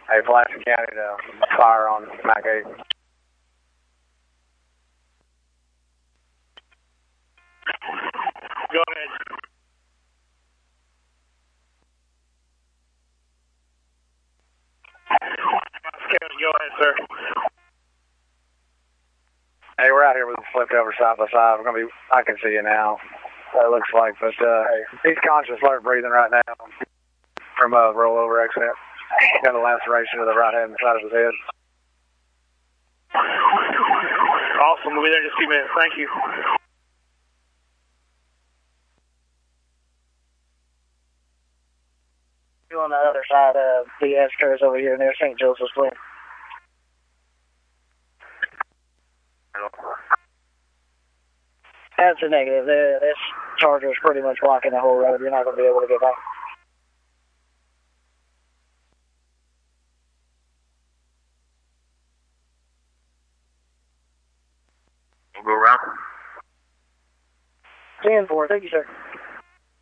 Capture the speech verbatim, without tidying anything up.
Hey, Pulaski County to fire on Mac eight. Go ahead. Go ahead, sir. Hey, we're out here with flipped over side by side. We're gonna be. I can see you now. It looks like, but uh, hey, he's conscious, alert, breathing right now from a rollover accident. Got a laceration to the right hand side of his head. Awesome. We'll be there in just a few minutes. Thank you. You on the other side of the S-curves over here near Saint Joseph's Lane. That's a negative. The, this Charger is pretty much blocking the whole road. You're not going to be able to get back. We'll go around. ten four. Thank you, sir.